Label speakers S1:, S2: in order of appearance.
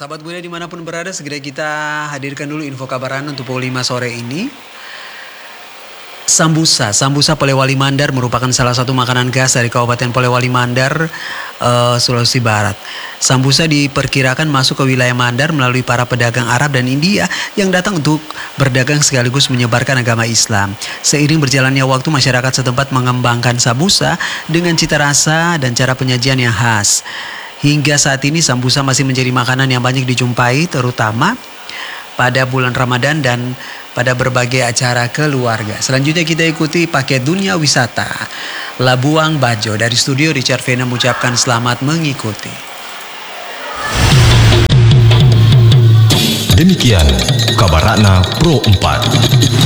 S1: Sahabat Budia dimanapun berada, segera kita hadirkan dulu info kabaran untuk pukul 5 sore ini. Sambusa Polewali Mandar merupakan salah satu makanan khas dari Kabupaten Polewali Mandar, Sulawesi Barat. Sambusa diperkirakan masuk ke wilayah Mandar melalui para pedagang Arab dan India yang datang untuk berdagang sekaligus menyebarkan agama Islam. Seiring berjalannya waktu, masyarakat setempat mengembangkan sambusa dengan cita rasa dan cara penyajian yang khas. Hingga saat ini sambusa masih menjadi makanan yang banyak dijumpai, terutama pada bulan Ramadan dan pada berbagai acara keluarga. Selanjutnya kita ikuti paket dunia wisata Labuang Bajo. Dari studio Richard Vena mengucapkan selamat mengikuti.
S2: Demikian kabar Ratna Pro 4.